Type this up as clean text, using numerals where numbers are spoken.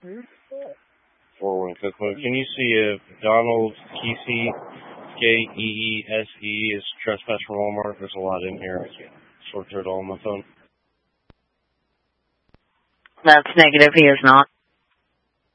41 Cookman. Can you see if Donald Kesey, Keese, is trespass from Walmart? There's a lot in here. Sort through it all on my phone. That's negative. He is not.